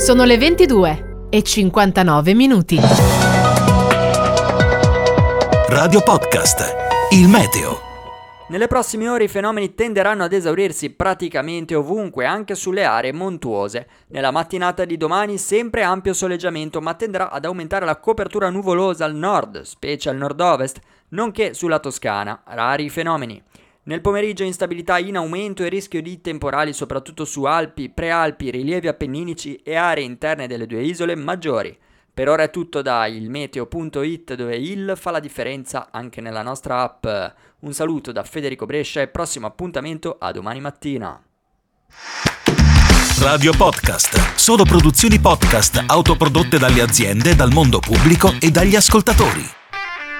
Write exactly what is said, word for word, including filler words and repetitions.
Sono le ventidue e cinquantanove minuti. Radio Podcast, il meteo. Nelle prossime ore i fenomeni tenderanno ad esaurirsi praticamente ovunque, anche sulle aree montuose. Nella mattinata di domani sempre ampio soleggiamento, ma tenderà ad aumentare la copertura nuvolosa al nord, specie al nord-ovest, nonché sulla Toscana. Rari i fenomeni. Nel pomeriggio instabilità in aumento e rischio di temporali soprattutto su Alpi, Prealpi, rilievi appenninici e aree interne delle due isole maggiori. Per ora è tutto da ilmeteo punto it, dove il fa la differenza anche nella nostra app. Un saluto da Federico Brescia e prossimo appuntamento a domani mattina. Radio Podcast, solo produzioni podcast autoprodotte dalle aziende, dal mondo pubblico e dagli ascoltatori.